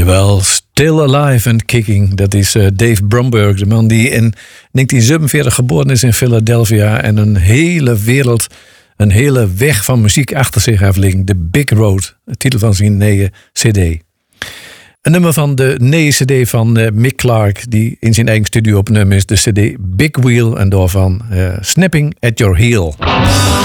Jawel, Still Alive and Kicking. Dat is Dave Bromberg, de man die in 1947 geboren is in Philadelphia en een hele weg van muziek achter zich heeft liggen. The Big Road, de titel van zijn nieuwe cd. Een nummer van de nieuwe cd van Mick Clark, die in zijn eigen studio opgenomen is, de cd Big Wheel en daarvan Snapping at Your Heel.